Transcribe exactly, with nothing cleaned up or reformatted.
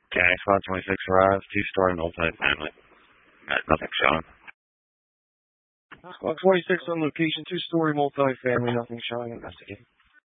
Okay, Squad twenty-six arrives, two-story multi-family. Got nothing showing. Squad twenty-six on location, two-story multi-family, nothing showing, investigating.